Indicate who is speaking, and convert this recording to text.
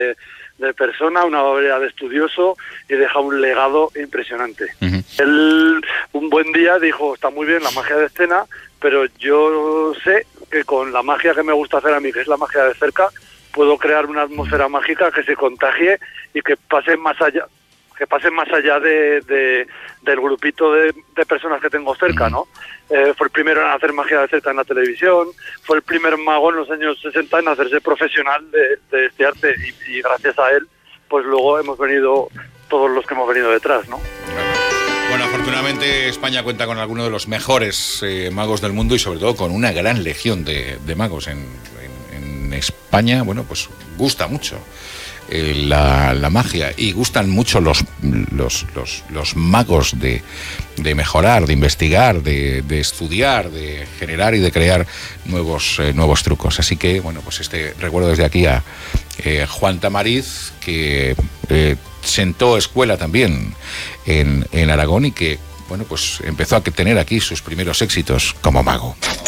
Speaker 1: de persona, una barbaridad de estudioso y deja un legado impresionante.
Speaker 2: Uh-huh.
Speaker 1: Él un buen día dijo, está muy bien la magia de escena, pero yo sé que con la magia que me gusta hacer a mí, que es la magia de cerca, puedo crear una atmósfera mágica que se contagie y que pase más allá del grupito de personas que tengo cerca, ¿no? Fue el primero en hacer magia de cerca en la televisión, fue el primer mago en los años 60 en hacerse profesional de este arte y gracias a él, pues luego hemos venido todos los que hemos venido detrás, ¿no?
Speaker 2: Bueno, afortunadamente España cuenta con algunos de los mejores magos del mundo y sobre todo con una gran legión de magos en España. Bueno, pues gusta mucho la magia y gustan mucho los magos de mejorar, de investigar, de estudiar, de generar y de crear nuevos trucos. Así que, bueno, pues recuerdo desde aquí a Juan Tamariz, que sentó escuela también en Aragón y que, bueno, pues empezó a tener aquí sus primeros éxitos como mago.